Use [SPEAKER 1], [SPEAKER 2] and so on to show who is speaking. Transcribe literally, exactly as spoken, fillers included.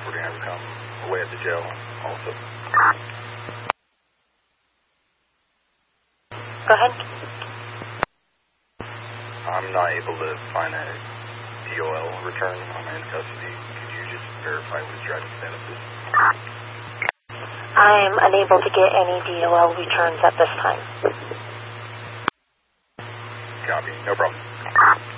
[SPEAKER 1] We're going to have her come away at the jail also.
[SPEAKER 2] Go ahead.
[SPEAKER 1] I'm not able to find a D O L return. I'm in custody. Could you just verify which driving status is?
[SPEAKER 2] I'm unable to get any D O L returns at this time.
[SPEAKER 1] Copy. No problem.